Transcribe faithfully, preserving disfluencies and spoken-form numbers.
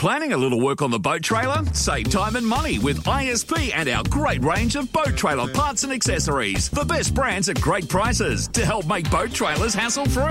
planning a little work on the boat trailer? Save time and money with I S P and our great range of boat trailer parts and accessories. The best brands at great prices to help make boat trailers hassle-free.